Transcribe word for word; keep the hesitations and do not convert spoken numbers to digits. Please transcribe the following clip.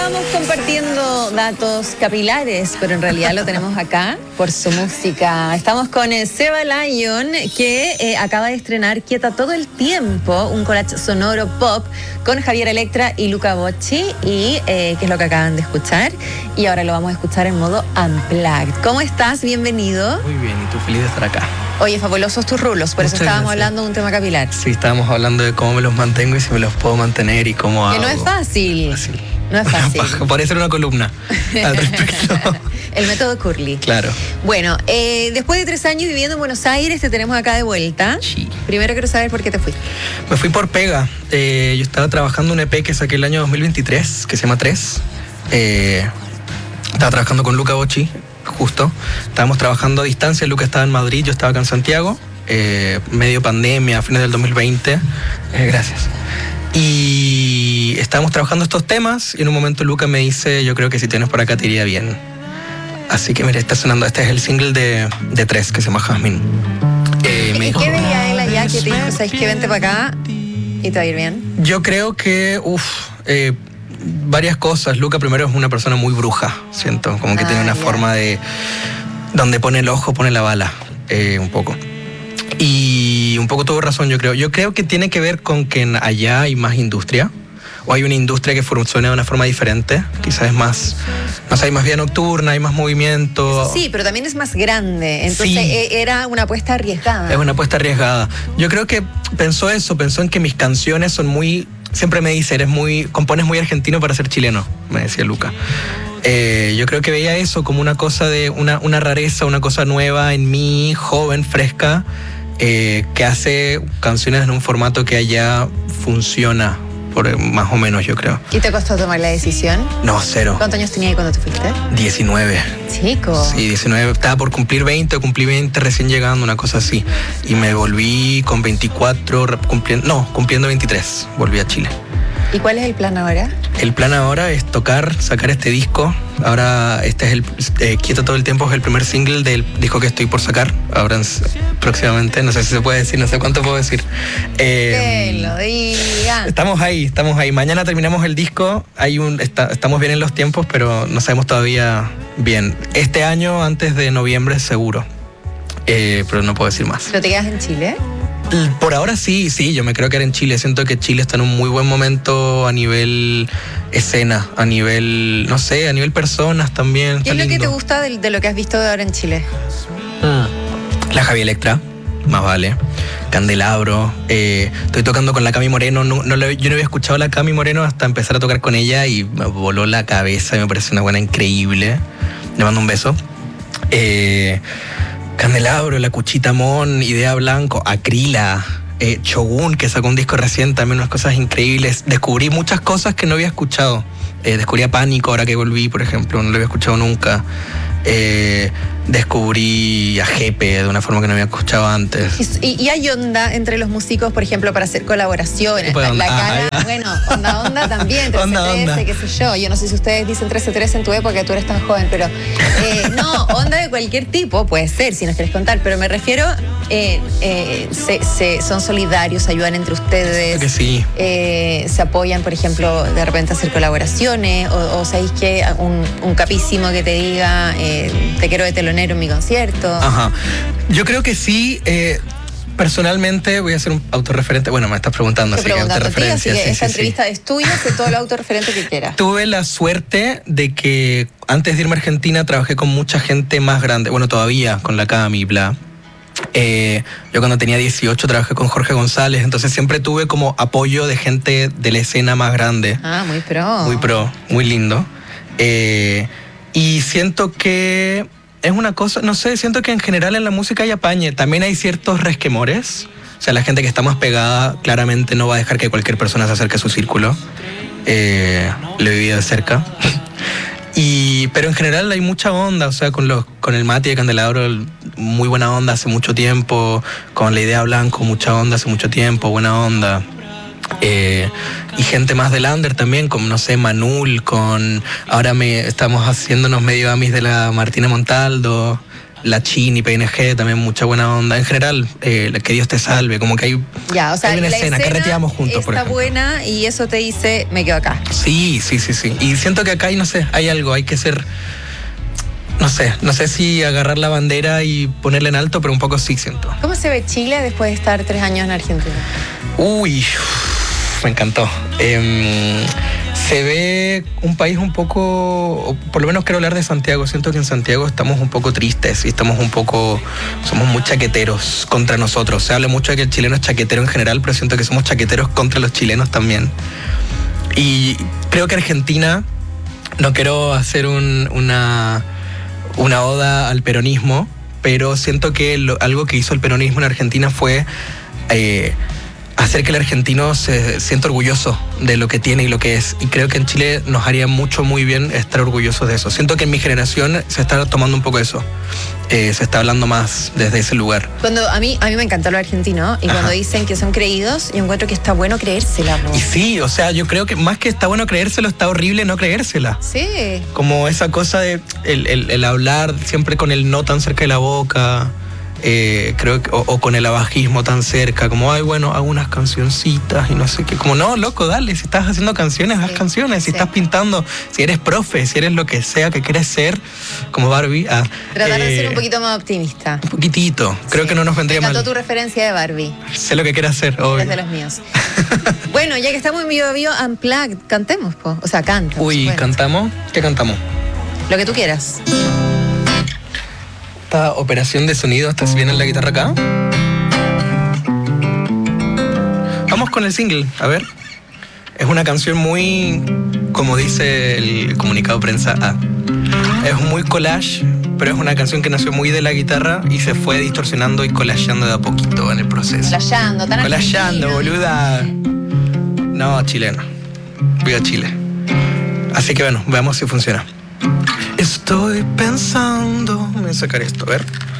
estábamos compartiendo datos capilares, pero en realidad lo tenemos acá por su música. Estamos con eh, Seba Lion, que eh, acaba de estrenar Quieta todo el tiempo, un collage sonoro pop con Javier Electra y Luca Bocci, y eh, que es lo que acaban de escuchar. Y ahora lo vamos a escuchar en modo unplugged. ¿Cómo estás? Bienvenido. Muy bien, y tú feliz de estar acá. Oye, fabulosos tus rulos, por Muchas eso estábamos gracias. hablando de un tema capilar. Sí, estábamos hablando de cómo me los mantengo y si me los puedo mantener y cómo hago. Que no es fácil. Fácil. No es fácil. Podría ser una columna al respecto. El método Curly. Claro. Bueno, eh, después de tres años viviendo en Buenos Aires, te tenemos acá de vuelta. Sí. Primero quiero saber por qué te fuiste. Me fui por pega. Eh, yo estaba trabajando un E P que saqué el año dos mil veintitrés, que se llama tres. Eh, estaba trabajando con Luca Bocci, justo. Estábamos trabajando a distancia. Luca estaba en Madrid, yo estaba acá en Santiago. Eh, medio pandemia, a fines del dos mil veinte. Eh, gracias. Y estábamos trabajando estos temas y en un momento Luca me dice, yo creo que si tienes por acá te iría bien. Así que mira, está sonando, este es el single de, de tres que se llama Jasmine. Eh, me ¿Y dijo, qué veía él allá que te dijo, sabes que vente para acá y te va a ir bien? yo creo que, uff, eh, varias cosas. Luca primero es una persona muy bruja, siento, como que Ah, tiene una ya. forma de, donde pone el ojo, pone la bala, eh, un poco. Y un poco tuvo razón, yo creo. Yo creo que tiene que ver con que en allá hay más industria, o hay una industria que funciona de una forma diferente, quizás es más, no sé, hay más vida nocturna, hay más movimiento. Sí, pero también es más grande, entonces Sí. e- era una apuesta arriesgada. Es una apuesta arriesgada. Yo creo que pensó eso, pensó en que mis canciones son muy, siempre me dice, eres muy, compones muy argentino para ser chileno, me decía Luca. Eh, yo creo que veía eso como una cosa de, una, una rareza, una cosa nueva en mí, joven, fresca, eh, que hace canciones en un formato que allá funciona, por, más o menos, yo creo. ¿Y te costó tomar la decisión? No, cero. ¿Cuántos años tenías cuando te fuiste? diecinueve. Chico. Sí, diecinueve. Estaba por cumplir veinte, cumplí veinte recién llegando, una cosa así. Y me volví con veinticuatro, rep- cumpliendo, no, cumpliendo veintitrés. Volví a Chile. ¿Y cuál es el plan ahora? El plan ahora es tocar, sacar este disco. Ahora este es el eh, Quieta todo el tiempo, es el primer single del disco que estoy por sacar. Ahora en- próximamente, no sé si se puede decir, no sé cuánto puedo decir. Eh, Que lo diga. Estamos ahí, estamos ahí. Mañana terminamos el disco. Hay un, está- estamos bien en los tiempos, pero no sabemos todavía bien. Este año, antes de noviembre, seguro. Eh, pero no puedo decir más. ¿Pero te quedas en Chile? Por ahora sí, sí, yo me creo que era en Chile. Siento que Chile está en un muy buen momento a nivel escena, a nivel, no sé, a nivel personas también. ¿Qué Está es lo que lindo. te gusta de, de lo que has visto de ahora en Chile? Mm. La Javi Electra, más vale. Candelabro. Eh, estoy tocando con la Cami Moreno. No, no la- yo no había escuchado a la Cami Moreno hasta empezar a tocar con ella y me voló la cabeza y me parece una buena increíble. Le mando un beso. Eh, Candelabro, La Cuchita Mon, Idea Blanco, Acrila, eh, Shogun, que sacó un disco recién, también unas cosas increíbles. Descubrí muchas cosas que no había escuchado. Eh, descubrí a Pánico ahora que volví, por ejemplo, no lo había escuchado nunca. Eh, descubrí a Jepe de una forma que no había escuchado antes. ¿Y, y- y hay onda entre los músicos, por ejemplo, para hacer colaboraciones? ¿Qué tipo de La, onda? la Ah, cara, ahí va. bueno, onda onda también, trece Onda, trece, onda. qué sé yo. Yo no sé si ustedes dicen trece trece en tu época, tú eres tan joven, pero eh, no, onda de cualquier tipo, puede ser, si nos quieres contar, pero me refiero, eh, eh, se, se- son solidarios, ayudan entre ustedes. Que sí. Eh, se apoyan, por ejemplo, de repente a hacer colaboraciones, o, o sabéis que un, un capísimo que te diga, eh, te quiero de telonero en mi concierto. Ajá. Yo creo que sí. eh, personalmente voy a hacer un autorreferente. Bueno, me estás preguntando, Estoy así que preguntando a ti, así autorreferencia. que sí, esta sí, sí. entrevista es tuya, sé todo el autorreferente que quieras. Tuve la suerte de que antes de irme a Argentina trabajé con mucha gente más grande. Bueno, todavía con la Cami, bla. Eh, yo cuando tenía dieciocho trabajé con Jorge González, entonces siempre tuve como apoyo de gente de la escena más grande. Ah, muy pro. Muy pro, muy lindo. Eh, y siento que es una cosa, no sé, siento que en general en la música hay apañe. También hay ciertos resquemores. O sea, la gente que está más pegada claramente no va a dejar que cualquier persona se acerque a su círculo. Eh, lo viví de cerca. Y, pero en general hay mucha onda, o sea, con los con el Mati de Candelabro, el- muy buena onda hace mucho tiempo. Con la Idea Blanco, mucha onda hace mucho tiempo, buena onda. Eh, y gente más del under también, como no sé, Manul, con ahora me estamos haciéndonos medio amis de la Martina Montaldo. la Chini, P N G, también mucha buena onda. En general, eh, que Dios te salve, como que hay, ya, o sea, hay una la escena, escena carreteamos juntos, está por ejemplo. buena y eso te dice, me quedo acá. Sí, sí, sí, sí. Y siento que acá hay, no sé, hay algo, hay que ser... No sé, no sé si agarrar la bandera y ponerla en alto, pero un poco sí siento. ¿Cómo se ve Chile después de estar tres años en Argentina? Uy, me encantó. Eh, se ve un país un poco, o por lo menos quiero hablar de Santiago. Siento que en Santiago estamos un poco tristes y estamos un poco, somos muy chaqueteros contra nosotros. Se habla mucho de que el chileno es chaquetero en general, pero siento que somos chaqueteros contra los chilenos también. Y creo que Argentina, no quiero hacer un, una... una oda al peronismo, pero siento que lo, algo que hizo el peronismo en Argentina fue eh, hacer que el argentino se sienta orgulloso de lo que tiene y lo que es. Y creo que en Chile nos haría mucho, muy bien estar orgullosos de eso. Siento que en mi generación se está tomando un poco eso. Eh, se está hablando más desde ese lugar. Cuando a mí, a mí me encantó lo argentino y Ajá. cuando dicen que son creídos, yo encuentro que está bueno creérsela. ¿No? Y sí, o sea, yo creo que más que está bueno creérselo, está horrible no creérsela. Sí. Como esa cosa de el, el, el hablar siempre con el no tan cerca de la boca. Eh, creo que, o, o con el abajismo tan cerca, como, ay, bueno, hago unas cancioncitas y no sé qué. Como, no, loco, dale, si estás haciendo canciones, haz sí, canciones. Si sí. estás pintando, si eres profe, si eres lo que sea que quieres ser, como Barbie. Ah, Tratar eh, de ser un poquito más optimista. Un poquitito, creo sí. que no nos vendría mal. Me encantó mal. tu referencia de Barbie. Sé lo que quieres hacer, obvio. Es de los míos. Bueno, ya que estamos en Bio Bio Unplugged, cantemos, po. O sea, canta. Uy, bueno. ¿Cantamos? ¿Qué cantamos? Lo que tú quieras. Esta operación de sonido, ¿estás bien en la guitarra acá? Vamos con el single, a ver. Es una canción muy, como dice el comunicado de prensa, ah, es muy collage, pero es una canción que nació muy de la guitarra y se fue distorsionando y collageando de a poquito en el proceso. Collageando, tan Collageando, boluda. No, chileno. Viva Chile. Así que bueno, veamos si funciona. Estoy pensando... Voy a sacar esto, a ver.